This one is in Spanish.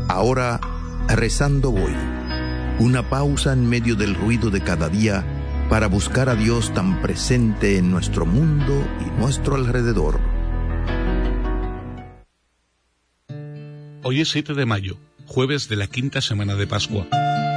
Ahora, rezando voy. Una pausa en medio del ruido de cada día para buscar a Dios tan presente en nuestro mundo y nuestro alrededor. Hoy es 7 de mayo, jueves de la quinta semana de Pascua.